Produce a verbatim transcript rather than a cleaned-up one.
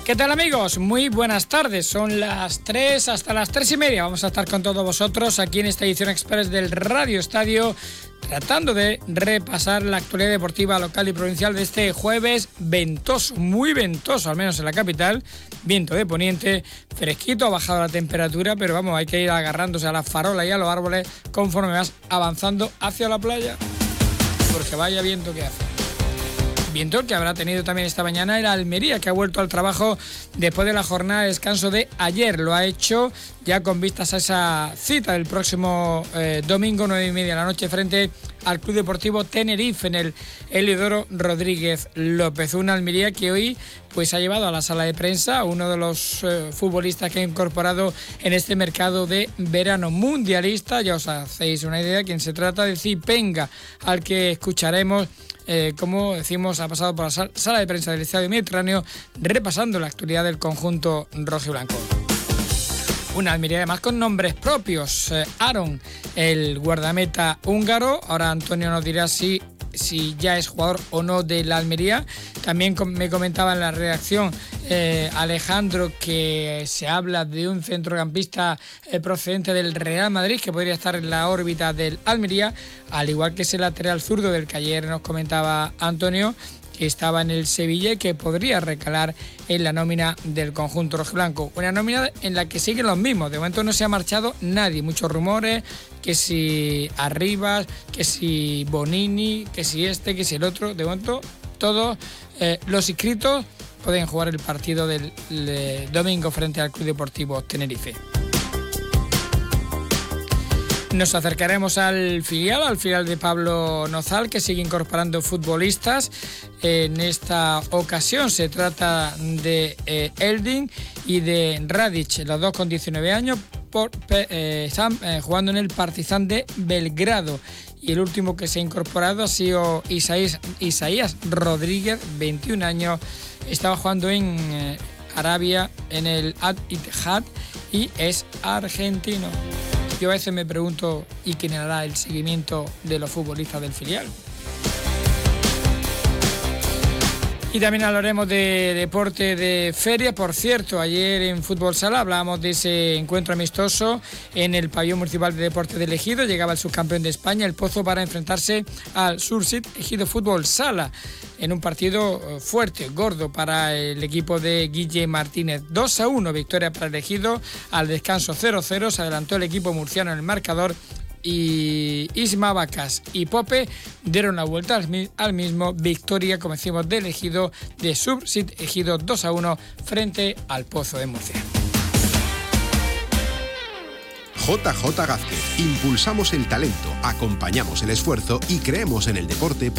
¿Qué tal, amigos? Muy buenas tardes, son las tres hasta las tres y media. Vamos a estar con todos vosotros aquí en esta edición express del Radio Estadio, tratando de repasar la actualidad deportiva local y provincial de este jueves ventoso, muy ventoso, al menos en la capital, viento de poniente, fresquito, ha bajado la temperatura, pero vamos, hay que ir agarrándose a la farola y a los árboles conforme vas avanzando hacia la playa, porque vaya viento que hace. Viento que habrá tenido también esta mañana el Almería, que ha vuelto al trabajo después de la jornada de descanso de ayer. Lo ha hecho ya con vistas a esa cita del próximo eh, domingo, nueve y media de la noche, frente al Club Deportivo Tenerife en el Heliodoro Rodríguez López. Una Almería que hoy pues ha llevado a la sala de prensa a uno de los eh, futbolistas que ha incorporado en este mercado de verano mundialista. Ya os hacéis una idea de quién se trata, de Zipenga, al que escucharemos. Eh, como decimos, ha pasado por la sala de prensa del Estadio Mediterráneo repasando la actualidad del conjunto rojiblanco. Una Almería además con nombres propios. Eh, Aaron, el guardameta húngaro. Ahora Antonio nos dirá si, si ya es jugador o no de la Almería. También me comentaba en la redacción eh, Alejandro que se habla de un centrocampista eh, procedente del Real Madrid que podría estar en la órbita del Almería, al igual que ese lateral zurdo del que ayer nos comentaba Antonio, que estaba en el Sevilla y que podría recalar en la nómina del conjunto rojiblanco. Una nómina en la que siguen los mismos. De momento no se ha marchado nadie. Muchos rumores, que si Arribas, que si Bonini, que si este, que si el otro. De momento todos eh, los inscritos pueden jugar el partido del, del domingo frente al Club Deportivo Tenerife. Nos acercaremos al filial, al filial de Pablo Nozal, que sigue incorporando futbolistas. En esta ocasión se trata de eh, Eldin y de Radic, los dos con diecinueve años, por, eh, están eh, jugando en el Partizan de Belgrado. Y el último que se ha incorporado ha sido Isaías, Isaías Rodríguez, veintiún años, estaba jugando en eh, Arabia, en el Al-Ittihad, y es argentino. Yo a veces me pregunto, ¿y quién hará el seguimiento de los futbolistas del filial? Y también hablaremos de deporte de feria. Por cierto, ayer en Fútbol Sala hablábamos de ese encuentro amistoso en el pabellón municipal de deporte de Ejido. Llegaba el subcampeón de España, el Pozo, para enfrentarse al Sursit Ejido Fútbol Sala en un partido fuerte, gordo para el equipo de Guille Martínez. dos a uno, victoria para el Ejido. Al descanso cero cero, se adelantó el equipo murciano en el marcador y Isma Vacas y Pope dieron la vuelta al mismo. Victoria, como decimos, del Ejido, de Sursit Ejido dos a uno frente al Pozo de Murcia. J J Gázquez. Impulsamos el talento, acompañamos el esfuerzo y creemos en el deporte.